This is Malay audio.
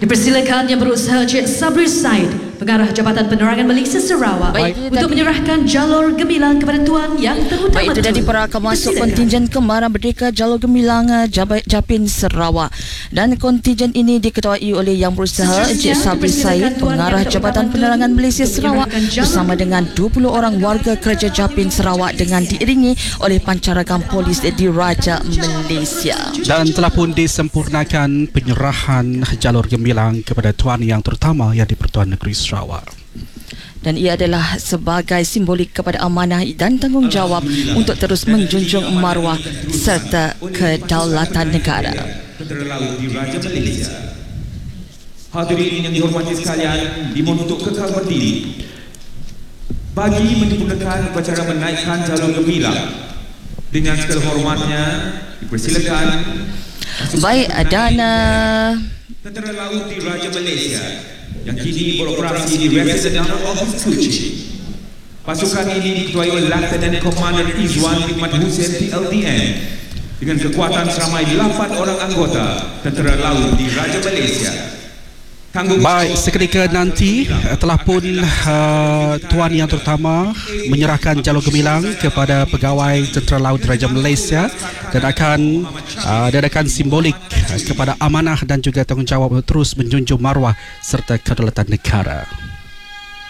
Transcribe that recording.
Dipersilakan Yang Berusaha Cik Sabri Said, Pengarah Jabatan Penerangan Malaysia Sarawak, untuk menyerahkan jalur gemilang kepada Tuan Yang Terutama. Baik, itu dah diperahkan masuk kontingen Kembaran Merdeka Jalur Gemilang Japin Sarawak, dan kontingen ini diketuai oleh Yang Berusaha Cik Sabri Said, Pengarah Jabatan Penerangan Malaysia Sarawak, bersama dengan 20 orang warga kerja Japin Sarawak dengan diiringi oleh pancaragam polis Diraja Malaysia. Dan telah pun disempurnakan penyerahan jalur gemilang kepada Tuan Yang Terutama yang di-Pertuan Negeri Sarawak. Dan ia adalah sebagai simbolik kepada amanah dan tanggungjawab untuk terus menjunjung maruah serta kedaulatan negara. Tentera Laut Diraja Malaysia. Hadirin yang dihormati sekalian, dimohon untuk kekal berdiri bagi menyempurnakan upacara menaikkan jalur gemilang. Dengan segala hormatnya, dipersilakan. Baik, dan Tentera Laut Diraja Malaysia yang kini beroperasi di Resident Naval Office Kuching. Pasukan ini diketuai oleh Lieutenant Commander Izwan Hikmat Hussein PLDN dengan kekuatan seramai 8 orang anggota Tentera Laut Diraja Malaysia. Baik, seketika nanti telah pun Tuan Yang Terutama menyerahkan jalur gemilang kepada pegawai Tentera Laut Diraja Malaysia dan akan diadakan simbolik kepada amanah dan juga tanggungjawab untuk terus menjunjung maruah serta kedaulatan negara.